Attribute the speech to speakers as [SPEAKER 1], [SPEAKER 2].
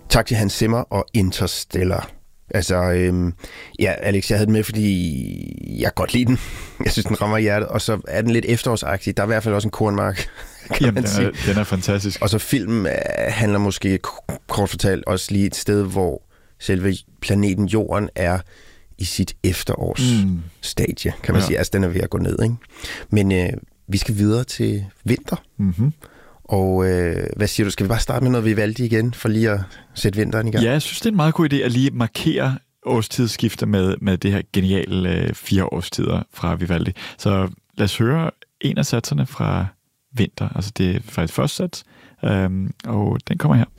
[SPEAKER 1] Tak til Hans Zimmer og Interstellar. Altså, Alex, jeg havde den med, fordi jeg godt lide den. Jeg synes, den rammer hjertet, og så er den lidt efterårsagtig. Der er i hvert fald også en kornmark,
[SPEAKER 2] Jamen, den er fantastisk.
[SPEAKER 1] Og så filmen handler måske kort fortalt også lige et sted, hvor selve planeten Jorden er i sit efterårsstadie, kan man sige. Altså, den er ved at gå ned, ikke? Men vi skal videre til vinter.
[SPEAKER 2] Mm-hmm.
[SPEAKER 1] Og hvad siger du? Skal vi bare starte med noget Vivaldi igen, for lige at sætte vinteren i gang?
[SPEAKER 2] Ja, jeg synes, det er en meget god idé at lige markere årstidsskifte med det her geniale 4 årstider fra Vivaldi. Så lad os høre en af satserne fra vinter. Altså det er faktisk første sats, og den kommer her.